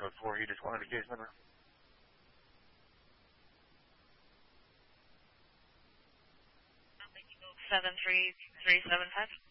code 4. You just wanted the case number. 73375.